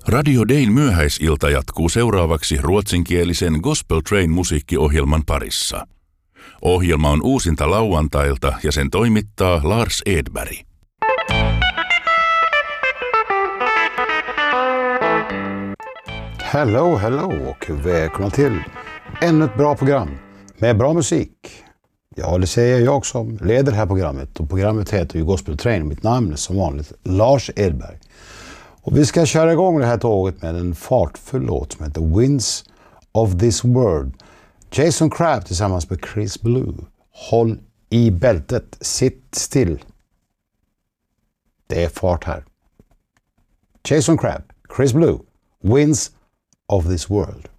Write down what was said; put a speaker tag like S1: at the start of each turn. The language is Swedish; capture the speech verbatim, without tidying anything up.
S1: Radio Dayn myöhäisilta jatkuu seuraavaksi ruotsinkielisen Gospel Train musiikkiohjelman parissa. Ohjelma on uusinta lauantailta ja sen toimittaa Lars Edberg.
S2: Hello, hello och välkomna till ännu ett bra program med bra musik. Ja, det säger jag som leder det här programmet och programmet heter ju Gospel Train. Mitt namn är som vanligt Lars Edberg. Och vi ska köra igång det här tåget med en fartfull låt som heter Winds of this World. Jason Crabb tillsammans med Chris Blue. Håll i bältet, sitt still. Det är fart här. Jason Crabb, Chris Blue, Winds of this World.